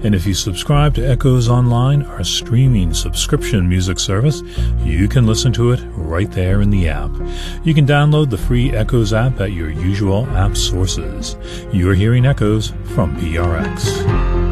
And if you subscribe to Echoes Online, our streaming subscription music service, you can listen to it right there in the app. You can download the free Echoes app at your usual app sources. You're hearing Echoes from PRX.